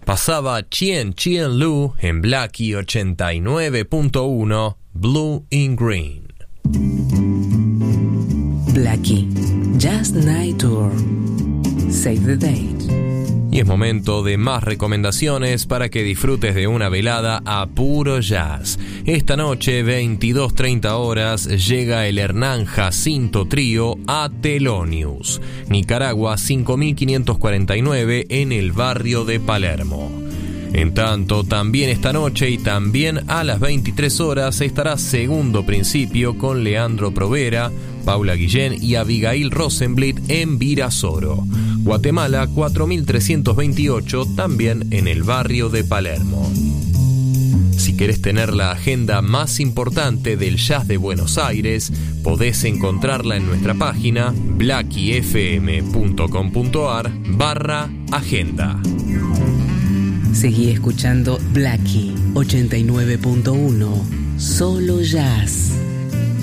Pasaba Chien Chien Lu en Blackie 89.1, Blue in Green. Blackie, Just Night Tour. Save the date. Y es momento de más recomendaciones para que disfrutes de una velada a puro jazz. Esta noche, 22:30 horas, llega el Hernán Jacinto Trío a Thelonious, Nicaragua 5549, en el barrio de Palermo. En tanto, también esta noche y también a las 23 horas estará Segundo Principio con Leandro Provera, Paula Guillén y Abigail Rosenblit en Virasoro, Guatemala 4328, también en el barrio de Palermo. Si querés tener la agenda más importante del jazz de Buenos Aires, podés encontrarla en nuestra página blackiefm.com.ar/agenda. Seguí escuchando Blackie 89.1, solo jazz.